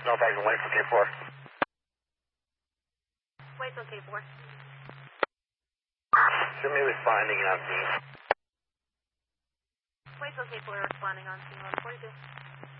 No, if I can wait for K4. Wait till K4. Show me responding on scene. Wait till K4 responding on scene 142.